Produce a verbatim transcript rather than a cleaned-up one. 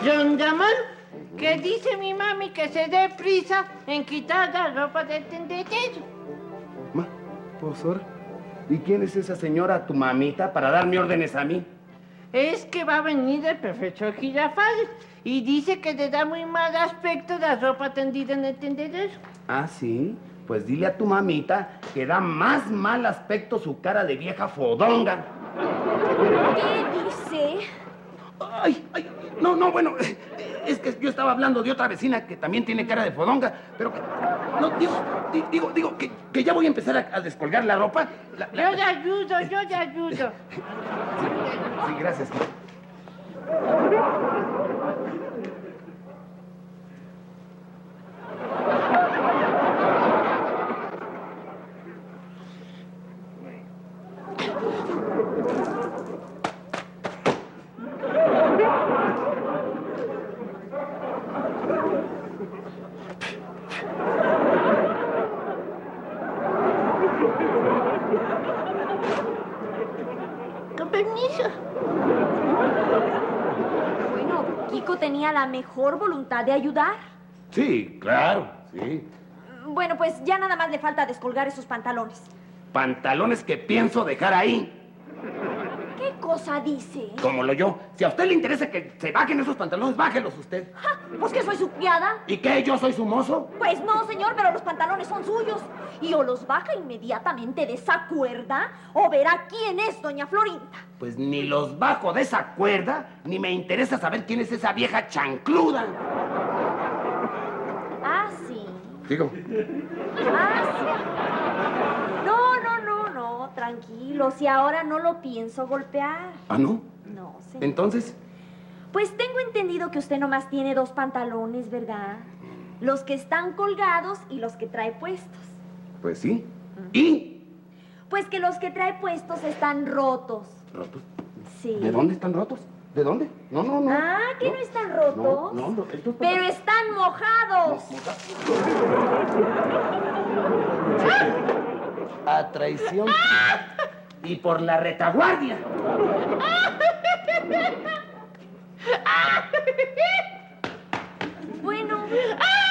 Don Ramón, que dice mi mami que se dé prisa en quitar la ropa del tendedero. Ma, pues ahora. ¿Y quién es esa señora, tu mamita, para darme órdenes a mí? Es que va a venir el profesor Girafales y dice que le da muy mal aspecto la ropa tendida en el tendedero. Ah, ¿sí? Pues dile a tu mamita que da más mal aspecto su cara de vieja fodonga. ¿Qué dice? Ay, ay, no, no, bueno, es que yo estaba hablando de otra vecina que también tiene cara de fodonga, pero que, no, digo, di- digo, digo, que, que ya voy a empezar a, a descolgar la ropa. La- la- Yo le ayudo, yo le ayudo. Sí, sí, gracias. Con permiso. Bueno, Kiko tenía la mejor voluntad de ayudar. Sí, claro, sí. Bueno, pues ya nada más le falta descolgar esos pantalones. Pantalones que pienso dejar ahí. ¿Qué cosa dice? Como lo yo. Si a usted le interesa que se bajen esos pantalones, bájelos usted. Ja, ¿pues que soy su criada? ¿Y qué? ¿Yo soy su mozo? Pues no, señor, pero los pantalones son suyos. Y o los baja inmediatamente de esa cuerda, o verá quién es doña Florinda. Pues ni los bajo de esa cuerda, ni me interesa saber quién es esa vieja chancluda. Ah, sí. Digo, Ah, sí. No, no, no, no, tranquilo. Si ahora no lo pienso golpear. ¿ah, no? No, señor. Entonces, Pues tengo entendido que usted nomás tiene dos pantalones, ¿verdad? Los que están colgados y los que trae puestos. pues sí. ¿Y? Pues que los que trae puestos están rotos. ¿Rotos? Sí. ¿De dónde están rotos? ¿De dónde? No, no, no. Ah, ¿que no, están rotos? No, no, no. Estos Pero están mojados. A traición. Y por la retaguardia. Bueno,